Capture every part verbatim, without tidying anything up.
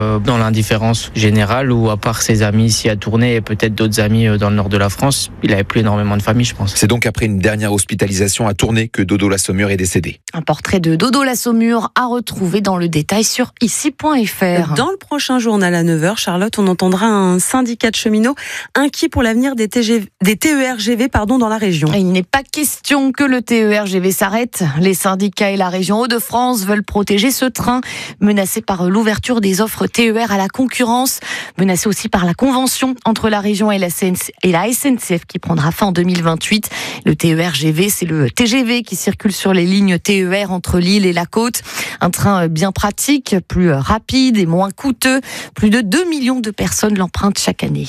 euh, dans l'indifférence générale où à part ses amis ici à Tournai et peut-être d'autres amis dans le nord de la France, il n'avait plus énormément de famille, je pense. C'est donc après une dernière hospitalisation à Tournai que Dodo la Saumure est décédé. Un portrait de Dodo la Saumure à retrouver dans le détail sur ici point f r. Dans le prochain journal à neuf heures, Charlotte, on entendra un syndicat de cheminots inquiet pour l'avenir des, T G V, des T E R G V pardon, dans la région. Et il n'est pas question que le T E R G V s'arrête. Les syndicats et la région Hauts-de-France veulent protéger ce train, menacé par l'ouverture des offres T E R à la concurrence, menacé aussi par la convention entre la région et la, C N C et la S N C F qui prendra fin en deux mille vingt-huit. Le T E R G V, c'est le T G V qui circule sur les lignes T E R entre l'île et la côte. Un train bien pratique, plus rapide et moins coûteux. Plus de deux millions de personnes l'empruntent chaque année.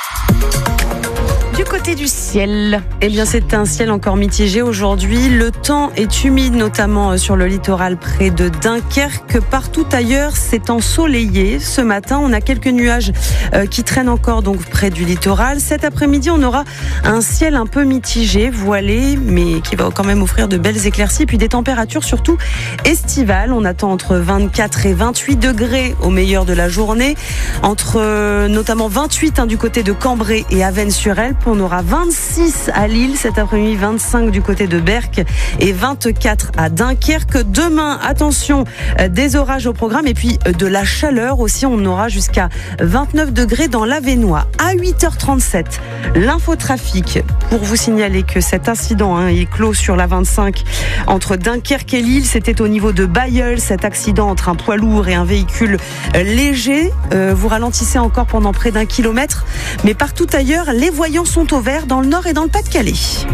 Du côté du ciel. Eh bien, c'est un ciel encore mitigé aujourd'hui. Le temps est humide, notamment sur le littoral près de Dunkerque. Partout ailleurs, c'est ensoleillé. Ce matin, on a quelques nuages qui traînent encore donc près du littoral. Cet après-midi, on aura un ciel un peu mitigé, voilé, mais qui va quand même offrir de belles éclaircies. Puis des températures surtout estivales. On attend entre vingt-quatre et vingt-huit degrés au meilleur de la journée. Entre notamment vingt-huit hein, du côté de Cambrai et Avesnes-sur-Helpe. On aura vingt-six à Lille cet après-midi, vingt-cinq du côté de Berck et vingt-quatre à Dunkerque. Demain, attention, des orages au programme et puis de la chaleur aussi. On aura jusqu'à vingt-neuf degrés dans l'Avesnois. À huit heures trente-sept, l'infotrafic pour vous signaler que cet incident hein, est clos sur la vingt-cinq entre Dunkerque et Lille. C'était au niveau de Bailleul, cet accident entre un poids lourd et un véhicule léger. Euh, vous ralentissez encore pendant près d'un kilomètre. Mais partout ailleurs, les voyants sont au vert dans le Nord et dans le Pas-de-Calais.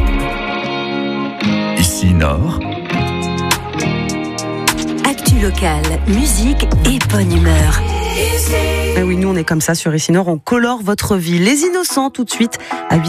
Ici Nord. Actu locale, musique et bonne humeur. Ah oui, nous on est comme ça sur Ici Nord, on colore votre vie. Les Innocents tout de suite à